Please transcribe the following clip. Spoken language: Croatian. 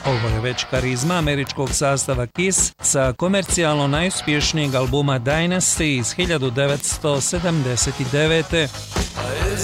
Ovo je već karizma američkog sastava Kiss sa komercijalno najuspješnijeg albuma Dynasty iz 1979.